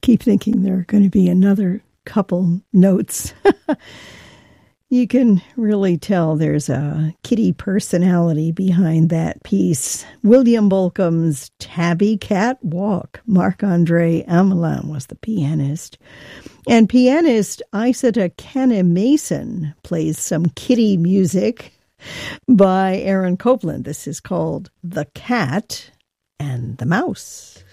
keep thinking there are going to be another couple notes. You can really tell there's a Kitty personality behind that piece. William Bolcom's Tabby Cat Walk. Marc-Andre Amelin was the pianist. And pianist Isata Cannon-Mason plays some kitty music by Aaron Copland. This is called The Cat and the Mouse.